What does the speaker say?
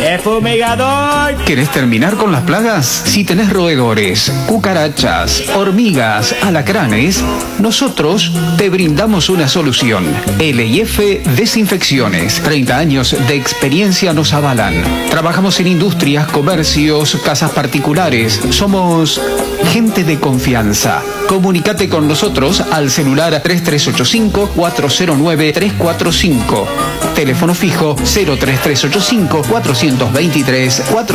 ¡El fumigador! ¿Querés terminar con las plagas? Si tenés roedores, cucarachas, hormigas, alacranes, nosotros te brindamos una solución. L&F Desinfecciones. 30 años de experiencia nos avalan. Trabajamos en industrias, comercios, casas particulares. Somos gente de confianza. Comunícate con nosotros al celular 3385-409-345. Teléfono fijo 03385-423-4.